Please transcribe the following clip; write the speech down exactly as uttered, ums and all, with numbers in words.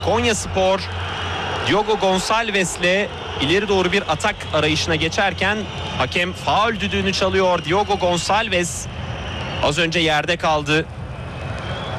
Konyaspor Diogo Gonçalves'le ileri doğru bir atak arayışına geçerken hakem faul düdüğünü çalıyor. Diogo Gonçalves az önce yerde kaldı.